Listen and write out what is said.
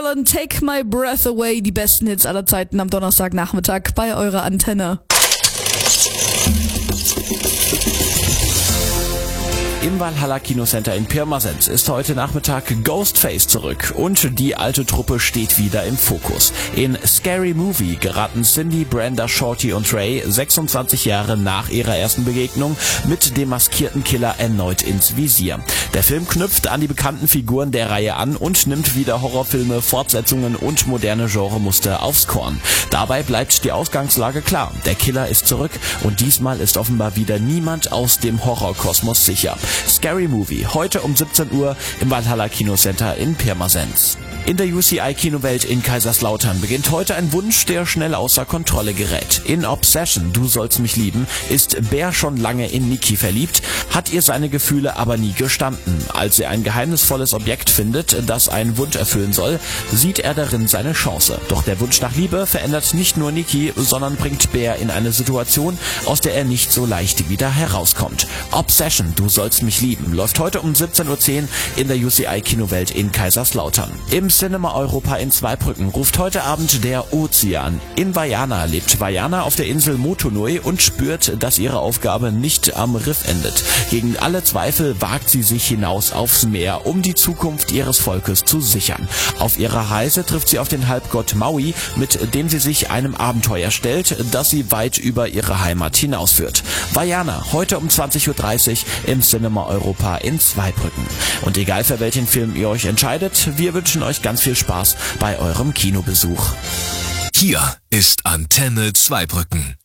Allen, Take My Breath Away, die besten Hits aller Zeiten am Donnerstagnachmittag bei eurer Antenne. Im Valhalla Kinocenter in Pirmasens ist heute Nachmittag Ghostface zurück und die alte Truppe steht wieder im Fokus. In Scary Movie geraten Cindy, Brenda, Shorty und Ray 26 Jahre nach ihrer ersten Begegnung mit dem maskierten Killer erneut ins Visier. Der Film knüpft an die bekannten Figuren der Reihe an und nimmt wieder Horrorfilme, Fortsetzungen und moderne Genremuster aufs Korn. Dabei bleibt die Ausgangslage klar. Der Killer ist zurück und diesmal ist offenbar wieder niemand aus dem Horrorkosmos sicher. Scary Movie, heute um 17 Uhr im Valhalla Kinocenter in Pirmasens. In der UCI-Kinowelt in Kaiserslautern beginnt heute ein Wunsch, der schnell außer Kontrolle gerät. In Obsession, Du sollst mich lieben, ist Bär schon lange in Niki verliebt, hat ihr seine Gefühle aber nie gestanden. Als er ein geheimnisvolles Objekt findet, das einen Wunsch erfüllen soll, sieht er darin seine Chance. Doch der Wunsch nach Liebe verändert nicht nur Niki, sondern bringt Bär in eine Situation, aus der er nicht so leicht wieder herauskommt. Obsession, Du sollst mich lieben, läuft heute um 17:10 Uhr in der UCI-Kinowelt in Kaiserslautern. Im Cinema Europa in Zweibrücken ruft heute Abend der Ozean. In Vaiana lebt Vaiana auf der Insel Motunui und spürt, dass ihre Aufgabe nicht am Riff endet. Gegen alle Zweifel wagt sie sich hinaus aufs Meer, um die Zukunft ihres Volkes zu sichern. Auf ihrer Reise trifft sie auf den Halbgott Maui, mit dem sie sich einem Abenteuer stellt, das sie weit über ihre Heimat hinausführt. Vaiana, heute um 20:30 Uhr im Cinema Europa in Zweibrücken. Und egal für welchen Film ihr euch entscheidet, wir wünschen euch ganz viel Spaß bei eurem Kinobesuch. Hier ist Antenne Zweibrücken.